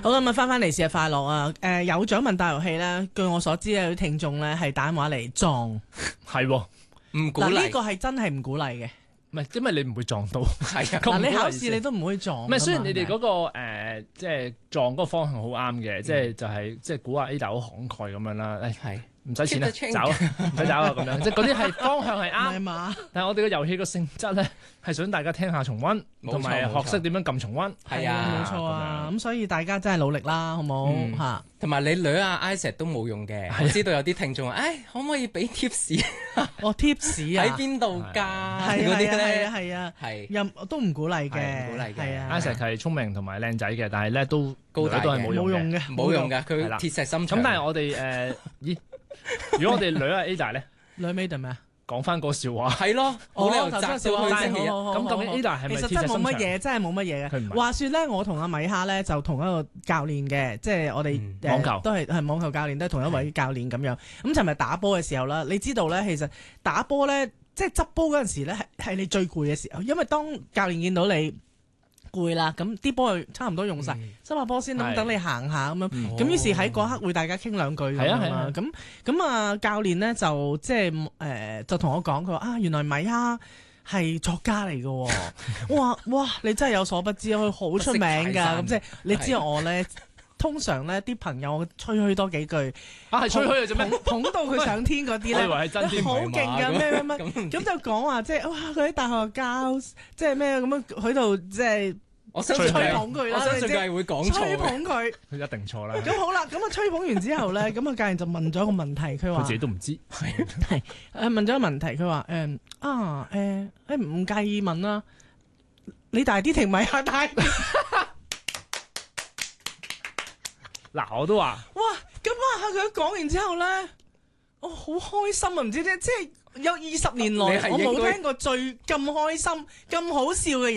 好咁啊，翻嚟節日快樂啊！有獎問答遊戲咧，據我所知有啲聽眾咧係打電話嚟撞， 係喎， 唔鼓嗱呢勵。 個係真係唔鼓勵嘅。 唔係因為你唔會撞到。 係啊， 嗱，你考試試你都唔會撞。 唔係，雖然你哋嗰嗰個即係撞嗰個方向好啱嘅，即係估下 Ada 好慷慨咁樣啦。 係唔使錢啊， Keep the change 走啊，唔使走啊咁樣，即係嗰啲係方向係唔係啱。 嘛？ 但係我哋嘅遊戲個性質咧，係想大家聽下重溫， 冇錯同埋學識點樣撳重溫。 係啊， 冇錯啊。咁所以大家真係努力啦，好冇嗯嚇？ 同埋你女啊 Isaac 都冇用嘅。我知道有啲聽眾話，可唔可以俾 tips 哦 tips 啊， 喺邊度㗎？ 係嗰啲係咧啊係啊， 係又都唔鼓勵嘅， 係唔鼓勵嘅係啊。 Isaac 係聰明同埋靚仔嘅，但係咧都高大嘅都係冇用嘅。 冇用嘅， 冇用㗎，佢係啦鐵石心腸。 咁但係我哋咦？如果我哋女啊 Ada 咧， 兩尾定咩啊？ 講翻個笑話。 係咯，冇理由頭先砸笑佢先嘅。 咁究竟 Ada 係咪其實真係冇乜嘢，真係冇乜嘢佢唔係嘅。話說咧，我同阿米哈咧就同一個教練嘅，即係我哋網球都係網球教練，都係同一位教練咁樣。咁尋日打波嘅時候啦，你知道咧，其實打波咧，即係執波嗰陣時咧，係你最攰嘅時候，因為當教練見到你攰啦，咁啲波差唔多用晒，執下波先，咁等你行下咁樣。咁於是喺嗰刻會大家傾兩句咁樣啦。咁啊教練咧就即係就同我講，佢話啊原來米哈係作家嚟嘅喎。哇你真係有所不知，佢好出名㗎。咁即係你知道我咧。通常咧啲朋友吹噓多幾句， 係吹噓嚟做咩？ 捧到佢上天嗰啲咧， 我以為係真添， 好勁㗎咩，咁就講話即係哇佢喺大學教即係咩咁樣喺度即係我相信吹捧佢啦， 我相信佢係會講錯吹嘅。 捧佢。 佢一定錯啦。 咁好啦，咁啊吹捧完之後咧，咁啊教練就問咗個問題，佢話佢自己都唔知。 係問咗個問題，佢話唔介意問啦，你大啲定咪下大啲？ 嗱，我都話哇！咁佢講完之後咧，我好開心啊！唔知即係有20年來我冇聽過最咁開心、咁好笑嘅人。